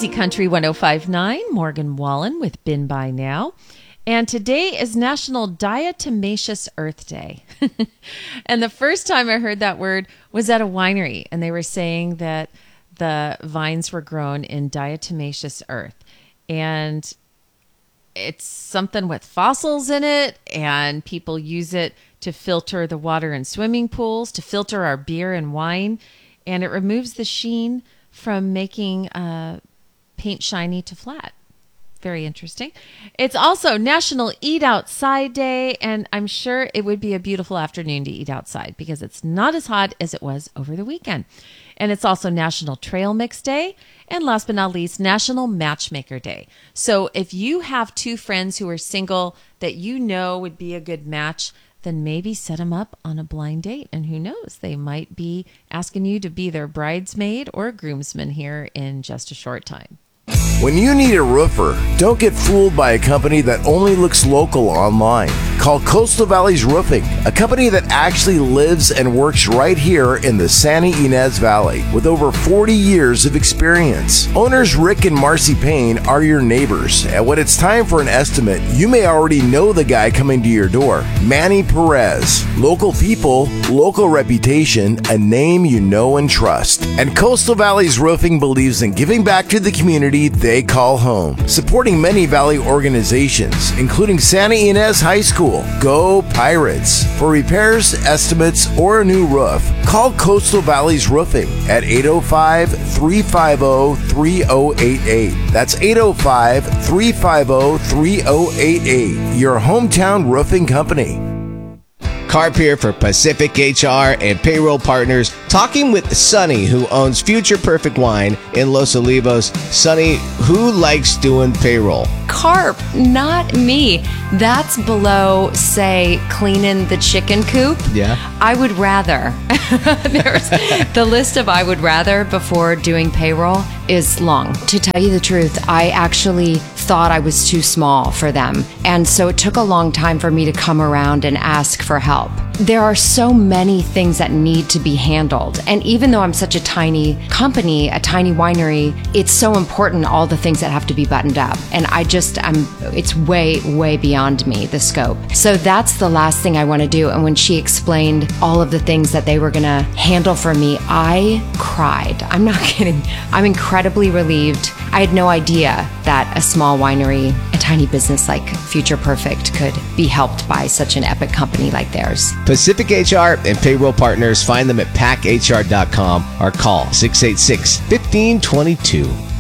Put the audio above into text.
Easy Country 105.9, Morgan Wallen with Been By Now. And today is National Diatomaceous Earth Day. And the first time I heard that word was at a winery, and they were saying that the vines were grown in diatomaceous earth. And it's something with fossils in it, and people use it to filter the water in swimming pools, to filter our beer and wine, and it removes the sheen from making paint shiny to flat. Very interesting. It's also National Eat Outside Day, and I'm sure it would be a beautiful afternoon to eat outside because it's not as hot as it was over the weekend. And it's also National Trail Mix Day, and last but not least, National Matchmaker Day. So if you have two friends who are single that you know would be a good match, then maybe set them up on a blind date. And who knows, they might be asking you to be their bridesmaid or groomsman here in just a short time. When you need a roofer, don't get fooled by a company that only looks local online. Call Coastal Valleys Roofing, a company that actually lives and works right here in the Santa Ynez Valley with over 40 years of experience. Owners Rick and Marcy Payne are your neighbors, and when it's time for an estimate, you may already know the guy coming to your door. Manny Perez. Local people, local reputation, a name you know and trust. And Coastal Valleys Roofing believes in giving back to the community they call home, supporting many Valley organizations, including Santa Ynez High School. Go Pirates! For repairs, estimates, or a new roof, call Coastal Valleys Roofing at 805-350-3088. That's 805-350-3088. Your hometown roofing company. Carp here for Pacific HR and Payroll Partners, talking with Sonny, who owns Future Perfect Wine in Los Olivos. Sonny, who likes doing payroll? Carp, not me. That's below, say, cleaning the chicken coop. Yeah. I would rather. There's the list of I would rather before doing payroll is long. To tell you the truth, I actually thought I was too small for them. And so it took a long time for me to come around and ask for help. There are so many things that need to be handled. And even though I'm such a tiny company, a tiny winery, it's so important, all the things that have to be buttoned up. And it's way beyond me, the scope. So that's the last thing I want to do. And when she explained all of the things that they were going to handle for me, I cried. I'm not kidding. I'm incredibly relieved. I had no idea that a small winery, a tiny business like Future Perfect could be helped by such an epic company like theirs. Pacific HR and Payroll Partners, find them at packhr.com or call 686-1522.